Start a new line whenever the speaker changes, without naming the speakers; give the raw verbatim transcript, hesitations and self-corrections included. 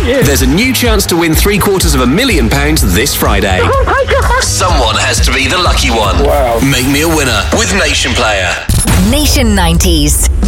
you.
There's a new chance to win three quarters of a million pounds this Friday.
Oh my God.
Someone has to be the lucky one.
Wow.
Make me a winner with Nation Player.
Nation nineties.